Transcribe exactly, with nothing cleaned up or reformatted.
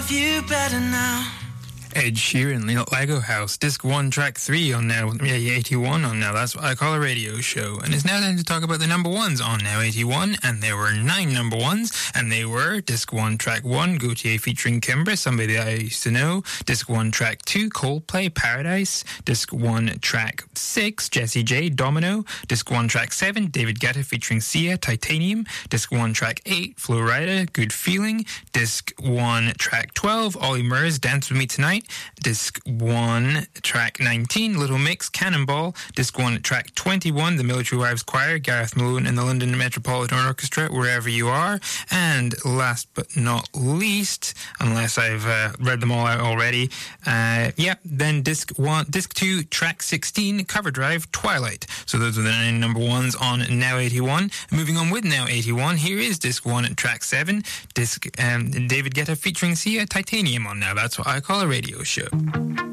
love you better now. Ed Sheeran, Lego House, Disc one, Track three on Now eighty-one on Now. That's what I call a radio show. And it's now time to talk about the number ones on Now eighty-one. And there were nine number ones. And they were Disc one, Track one, Gautier featuring Kimbra, somebody that I used to know. Disc one, Track two, Coldplay, Paradise. Disc one, Track six, Jessie J, Domino. Disc one, Track seven, David Guetta featuring Sia, Titanium. Disc one, Track eight, Flo Rida, Good Feeling. Disc one, Track twelve, Ollie Murs, Dance With Me Tonight. Disc one, Track nineteen, Little Mix, Cannonball. Disc one, Track twenty-one, The Military Wives Choir, Gareth Malone and the London Metropolitan Orchestra, Wherever You Are. And last but not least, unless I've uh, read them all out already, uh, yeah, then Disc one, Disc two, Track sixteen, Cover Drive, Twilight. So those are the nine number ones on Now eighty-one. Moving on with Now eighty-one, here is Disc one, Track seven, Disc um, David Guetta featuring Sia, Titanium on Now. That's what I call a radio show.